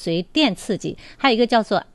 随电刺激，还有一个叫做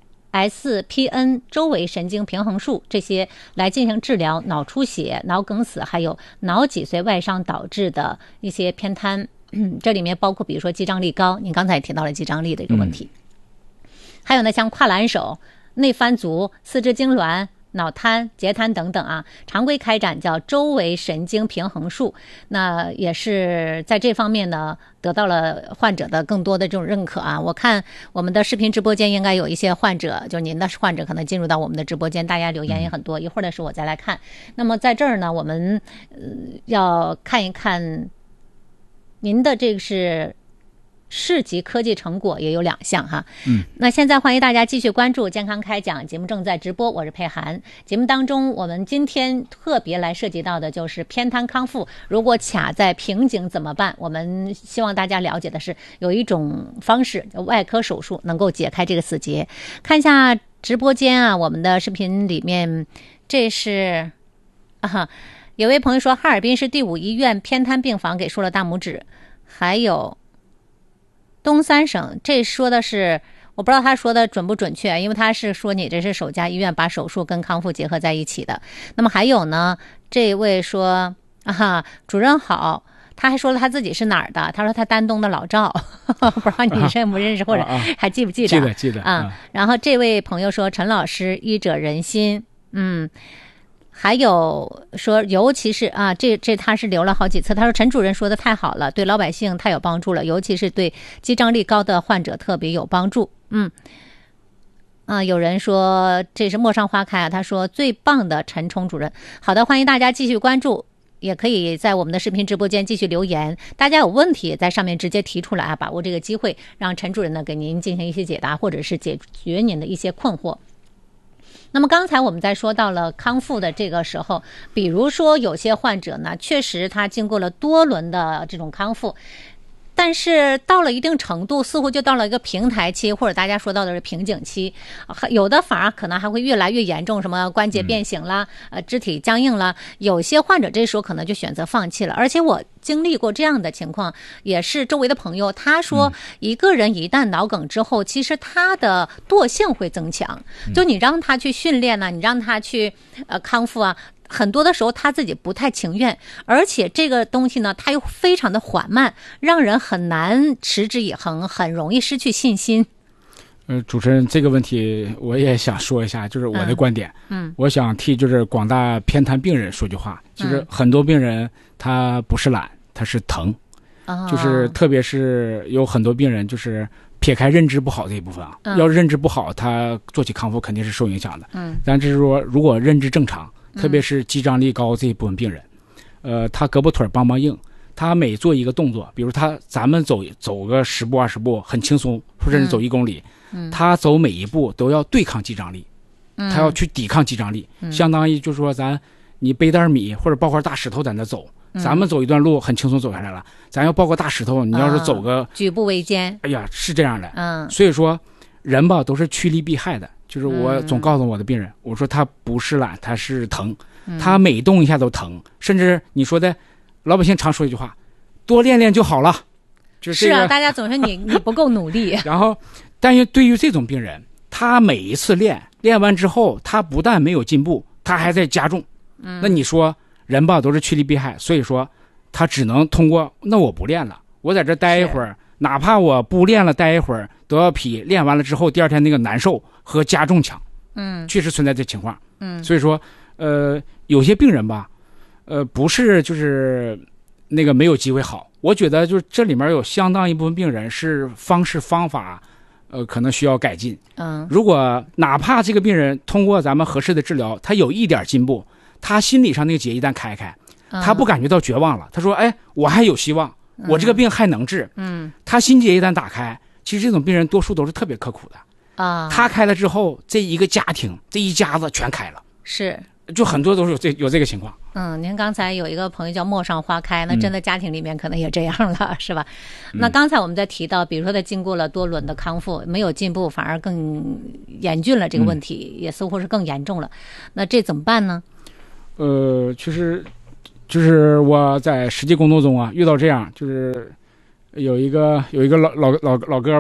SPN 周围神经平衡术，这些来进行治疗脑出血、脑梗死还有脑脊髓外伤导致的一些偏瘫。这里面包括比如说肌张力高，您刚才也提到了肌张力的一个问题。还有呢，像跨栏手、内翻足、四肢痉挛、脑瘫、截瘫等等啊，常规开展叫周围神经平衡术，那也是在这方面呢得到了患者的更多的这种认可啊。我看我们的视频直播间应该有一些患者，就您的患者可能进入到我们的直播间，大家留言也很多，一会儿的时候我再来看。那么在这儿呢，我们要看一看您的这个是市级科技成果也有2项哈。那现在欢迎大家继续关注健康开讲节目，正在直播，我是佩涵。节目当中我们今天特别来涉及到的就是偏瘫康复，如果卡在瓶颈怎么办？我们希望大家了解的是有一种方式叫外科手术能够解开这个死结。看一下直播间啊，我们的视频里面，这是有位朋友说哈尔滨市第5医院偏瘫病房给竖了大拇指，还有东三省，这说的是我不知道他说的准不准确，因为他是说你这是首家医院把手术跟康复结合在一起的。那么还有呢，这位说主任好，他还说了他自己是哪儿的，他说他丹东的老赵不知道你认不认识或者还记不记得？ 记得然后这位朋友说陈老师医者仁心，还有说，尤其是这他是留了好几次。他说陈主任说的太好了，对老百姓太有帮助了，尤其是对肌张力高的患者特别有帮助。有人说这是陌上花开啊，他说最棒的陈冲主任。好的，欢迎大家继续关注，也可以在我们的视频直播间继续留言，大家有问题在上面直接提出来啊，把握这个机会，让陈主任呢给您进行一些解答，或者是解决您的一些困惑。那么刚才我们在说到了康复的这个时候，比如说有些患者呢，确实他经过了多轮的这种康复，但是到了一定程度，似乎就到了一个平台期，或者大家说到的是瓶颈期，有的反而可能还会越来越严重，什么关节变形啦，肢体僵硬啦，有些患者这时候可能就选择放弃了。而且我经历过这样的情况，也是周围的朋友，他说一个人一旦脑梗之后，其实他的惰性会增强，就你让他去训练呢，你让他去康复啊，很多的时候他自己不太情愿，而且这个东西呢，它又非常的缓慢，让人很难持之以恒，很容易失去信心。 主持人，这个问题我也想说一下，就是我的观点。我想替就是广大偏瘫病人说句话，就是很多病人他不是懒，他是疼，就是特别是有很多病人就是撇开认知不好这一部分啊，要认知不好，他做起康复肯定是受影响的。但是说如果认知正常，特别是肌张力高这一部分病人，他胳膊腿梆梆硬，他每做一个动作，比如咱们走个10步20步很轻松，甚至走1公里，他走每一步都要对抗肌张力，他要去抵抗肌张力，相当于就是说你背袋米或者抱块大石头在那走，咱们走一段路很轻松走下来了，咱要抱个大石头，你要是走个举步维艰， 哎呀，是这样的。所以说人吧都是趋利避害的，就是我总告诉我的病人，我说他不是懒，他是疼，他每动一下都疼，甚至你说的老百姓常说一句话，多练练就好了，就是这个。 是啊，大家总说你不够努力。 然后但是对于这种病人，他每一次练完之后，他不但没有进步，他还在加重。那你说人吧都是趋利避害，所以说他只能通过那我不练了，我在这待一会儿，哪怕我不练了待一会儿，都要比练完了之后第2天那个难受和加重强。确实存在这情况。所以说有些病人吧不是就是那个没有机会好，我觉得就是这里面有相当一部分病人是方式方法可能需要改进。如果哪怕这个病人通过咱们合适的治疗，他有一点进步，他心理上那个结一旦开开，他不感觉到绝望了，他说哎，我还有希望，我这个病还能治。他心结一旦打开，其实这种病人多数都是特别刻苦的。他开了之后，这一个家庭这一家子全开了， 是就很多都是有这个情况。 您刚才有一个朋友叫陌上花开，那真的家庭里面可能也这样了，是吧？那刚才我们在提到，比如说他经过了多轮的康复，没有进步，反而更严峻了，这个问题也似乎是更严重了。那这怎么办呢？ 其实就是我在实际工作中啊，遇到这样，就是有一个老哥吧，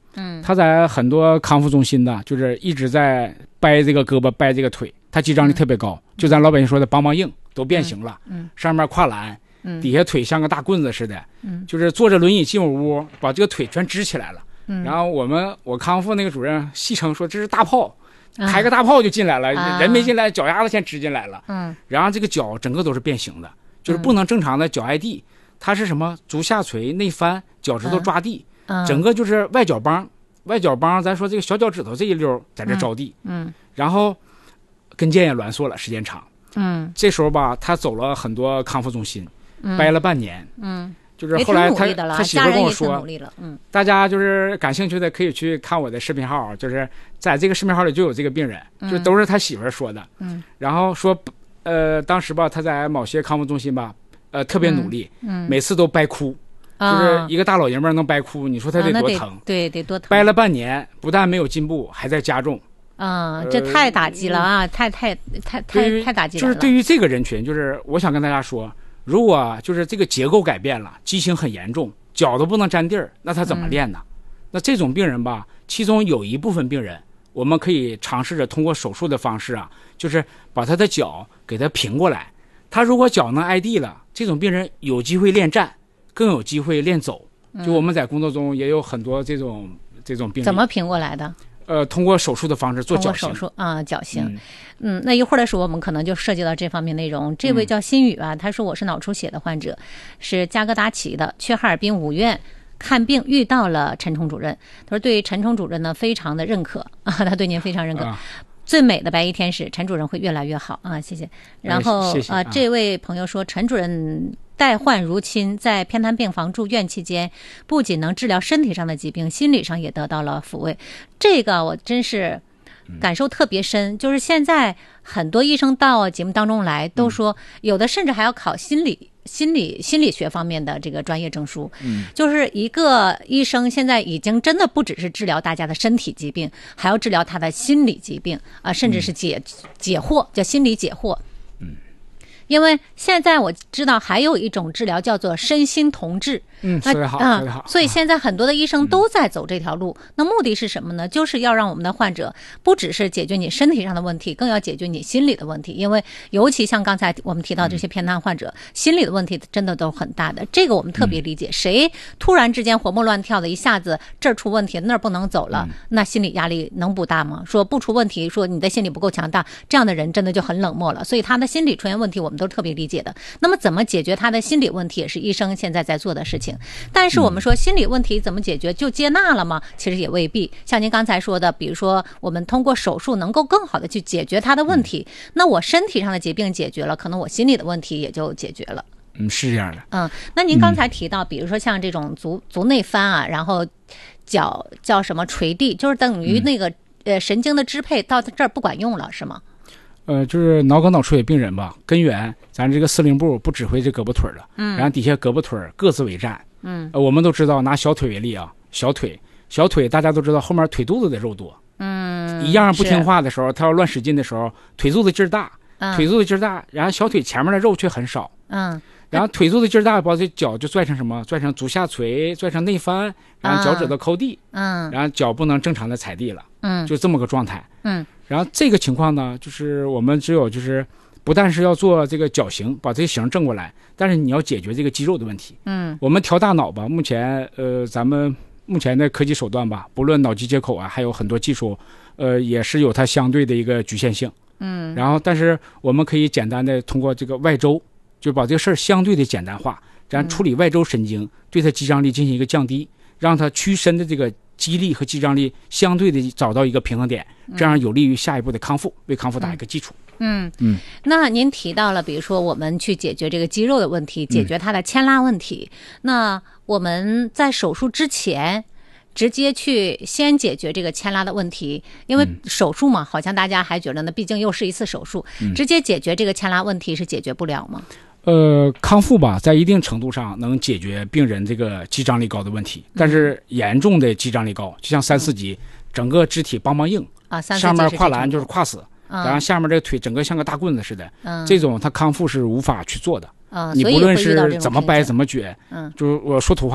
他在很多康复中心呢，就是一直在掰这个胳膊掰这个腿，他肌张力特别高，就咱老百姓说的梆梆硬都变形了，上面跨栏，底下腿像个大棍子似的，就是坐着轮椅进我屋，把这个腿全支起来了。然后我康复那个主任戏称说这是大炮，开个大炮就进来了，人没进来，脚丫子先支进来了。然后这个脚整个都是变形的，就是不能正常的脚挨地，它是什么足下垂内翻，脚趾头抓地，整个就是外脚帮，咱说这个小脚趾头这一溜在这着地，然后跟腱也挛缩了，时间长，这时候吧，他走了很多康复中心，掰了半年，就是后来他媳妇跟我说，大家就是感兴趣的可以去看我的视频号，就是在这个视频号里就有这个病人，就都是他媳妇说的，然后说，当时吧，他在某些康复中心吧，特别努力，每次都掰哭。就是一个大老爷们能掰哭，你说他得多疼？ 对，得多疼。 掰了半年，不但没有进步，还在加重。 这太打击了啊！太打击了。 就是对于这个人群，就是我想跟大家说，如果就是这个结构改变了，畸形很严重，脚都不能沾地儿，那他怎么练呢？那这种病人吧，其中有一部分病人，我们可以尝试着通过手术的方式啊，就是把他的脚给他平过来。他如果脚能挨地了，这种病人有机会练站。更有机会练走，就我们在工作中也有很多这种病人。 怎么平过来的？ 通过手术的方式做矫形。 通过手术啊，矫形。那一会儿的时候，我们可能就涉及到这方面内容。这位叫新宇啊，他说我是脑出血的患者，是加格达奇的，去哈尔滨5院看病遇到了陈冲主任。他说对陈冲主任呢非常的认可啊，他对您非常认可。最美的白衣天使，陈主任会越来越好啊，谢谢。然后谢谢这位朋友说，陈主任代患如亲，在偏瘫病房住院期间，不仅能治疗身体上的疾病，心理上也得到了抚慰。这个我真是感受特别深，就是现在很多医生到节目当中来都说，有的甚至还要考心理学方面的这个专业证书。就是一个医生现在已经真的不只是治疗大家的身体疾病，还要治疗他的心理疾病啊，甚至是解惑，叫心理解惑。因为现在我知道还有一种治疗叫做身心同治， 特别好，特别好。 所以现在很多的医生都在走这条路。那目的是什么呢？就是要让我们的患者不只是解决你身体上的问题，更要解决你心理的问题。因为尤其像刚才我们提到这些偏瘫患者，心理的问题真的都很大的。这个我们特别理解。谁突然之间活蹦乱跳的，一下子这儿出问题，那儿不能走了，那心理压力能不大吗？说不出问题，说你的心理不够强大，这样的人真的就很冷漠了。所以他的心理出现问题，我们都特别理解的。那么怎么解决他的心理问题，也是医生现在在做的事情。但是我们说心理问题怎么解决，就接纳了吗？其实也未必。像您刚才说的，比如说我们通过手术能够更好的去解决他的问题，那我身体上的疾病解决了，可能我心理的问题也就解决了。 是这样的。 那您刚才提到，比如说像这种足内翻啊，然后脚叫什么垂地，就是等于那个神经的支配到这儿不管用了，是吗？ 就是脑梗脑出血病人吧，根源咱这个司令部不指挥这胳膊腿了，然后底下胳膊腿各自为战。我们都知道，拿小腿为例啊，小腿大家都知道后面腿肚子的肉多，一样不听话的时候，他要乱使劲的时候，腿肚子劲儿大，然后小腿前面的肉却很少，然后腿肚子劲儿大，把这脚就拽成什么？拽成足下垂，拽成内翻，然后脚趾头抠地，然后脚不能正常的踩地了，就这么个状态。然后这个情况呢，就是我们只有就是不但是要做这个矫形，把这个形正过来，但是你要解决这个肌肉的问题。我们调大脑吧，目前咱们目前的科技手段吧，不论脑机接口啊，还有很多技术，也是有它相对的一个局限性。然后但是我们可以简单的通过这个外周，就把这个事儿相对的简单化，然后处理外周神经，对它肌张力进行一个降低，让它屈伸的这个肌力和肌张力相对的找到一个平衡点，这样有利于下一步的康复，为康复打一个基础。 那您提到了，比如说我们去解决这个肌肉的问题，解决它的牵拉问题，那我们在手术之前直接去先解决这个牵拉的问题，因为手术嘛，好像大家还觉得呢，毕竟又是一次手术，直接解决这个牵拉问题是解决不了吗？ 康复吧，在一定程度上能解决病人这个肌张力高的问题，但是严重的肌张力高，就像3、4级，整个肢体梆梆硬啊， 上面跨栏就是跨死，然后下面这个腿整个像个大棍子似的，这种他康复是无法去做的。你不论是怎么掰怎么撅，就是我说土话。